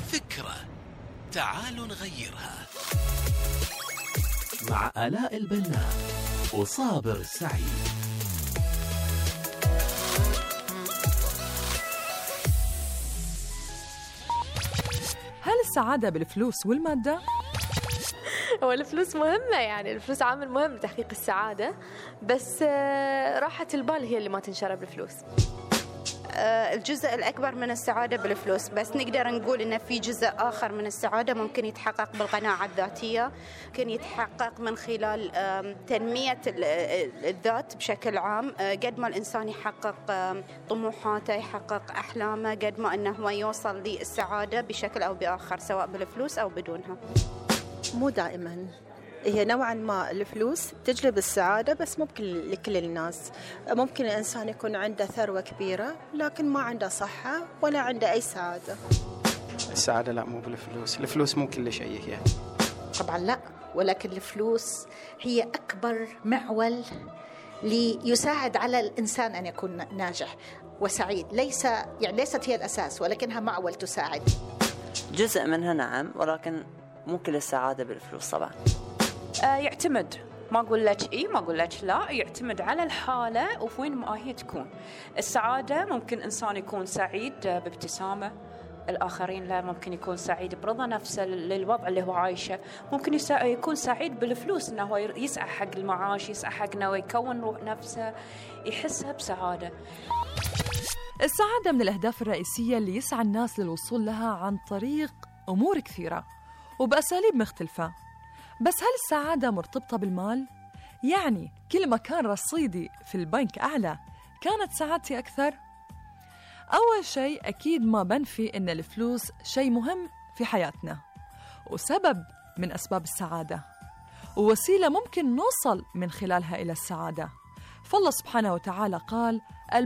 فكرة تعالوا نغيرها مع آلاء البناء وصابر سعيد. هل السعادة بالفلوس والمادة؟ هو الفلوس مهمة، يعني الفلوس عامل مهم لتحقيق السعادة، بس راحة البال هي اللي ما تنشرى بالفلوس. الجزء الأكبر من السعادة بالفلوس، بس نقدر نقول إن في جزء آخر من السعادة ممكن يتحقق بالقناعة الذاتية، ممكن يتحقق من خلال تنمية الذات بشكل عام. قد ما الإنسان يحقق طموحاته، يحقق أحلامه، قد ما إنه هو يوصل للسعادة بشكل أو بآخر، سواء بالفلوس أو بدونها. مو دائما، هي نوعا ما الفلوس تجلب السعادة، بس مو لكل الناس. ممكن الإنسان يكون عنده ثروة كبيرة لكن ما عنده صحة ولا عنده أي سعادة. السعادة لا، مو بالفلوس، الفلوس مو كل شيء هي. طبعا لا، ولكن الفلوس هي أكبر معول ليساعد على الإنسان أن يكون ناجح وسعيد. ليست هي الأساس، ولكنها معول تساعد. جزء منها نعم، ولكن مو كل السعادة بالفلوس طبعا. يعتمد، ما أقول لك إيه ما أقول لك لا، يعتمد على الحالة وفين ما هي تكون. السعادة ممكن إنسان يكون سعيد بابتسامة، الآخرين لا، ممكن يكون سعيد برضا نفسه للوضع اللي هو عايشه. ممكن يكون سعيد بالفلوس، إنه هو يسعى حق المعاش، يسعى حق إنه يكون نفسه، يحسها بسعادة. السعادة من الأهداف الرئيسية اللي يسعى الناس للوصول لها عن طريق أمور كثيرة وبأساليب مختلفة. بس هل السعادة مرتبطة بالمال؟ يعني كل ما كان رصيدي في البنك أعلى كانت سعادتي أكثر؟ أول شيء أكيد ما بنفي إن الفلوس شيء مهم في حياتنا وسبب من أسباب السعادة ووسيلة ممكن نوصل من خلالها إلى السعادة. فالله سبحانه وتعالى قال